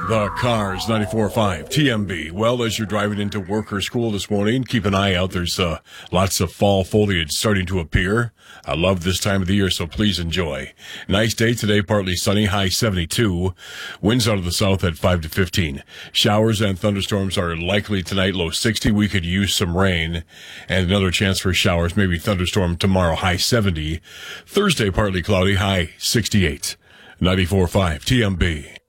The Cars 94.5 TMB. Well, as you're driving into work or school this morning, keep an eye out. There's lots of fall foliage starting to appear. I love this time of the year, so please enjoy. Nice day today, partly sunny, high 72. Winds out of the south at 5 to 15. Showers and thunderstorms are likely tonight, low 60. We could use some rain and another chance for showers, maybe thunderstorm tomorrow, high 70. Thursday, partly cloudy, high 68. 94.5 TMB.